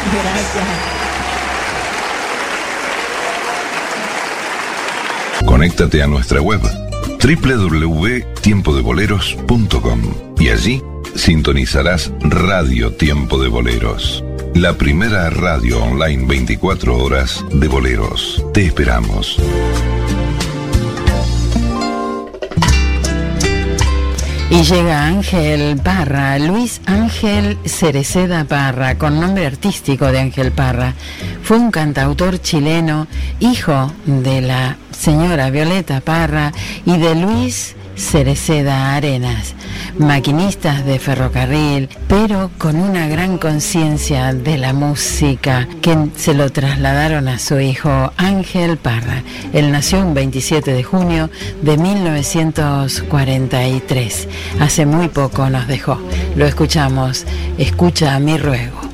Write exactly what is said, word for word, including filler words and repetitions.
Gracias. Conéctate a nuestra web doble u doble u doble u punto tiempo de boleros punto com y allí sintonizarás Radio Tiempo de Boleros, la primera radio online veinticuatro horas de boleros. Te esperamos. Y llega Ángel Parra, Luis Ángel Cereceda Parra, con nombre artístico de Ángel Parra. Fue un cantautor chileno, hijo de la señora Violeta Parra y de Luis Cereceda Arenas, maquinistas de ferrocarril, pero con una gran conciencia de la música que se lo trasladaron a su hijo Ángel Parra. Él nació un veintisiete de junio de mil novecientos cuarenta y tres. Hace muy poco nos dejó. Lo escuchamos. Escucha mi ruego.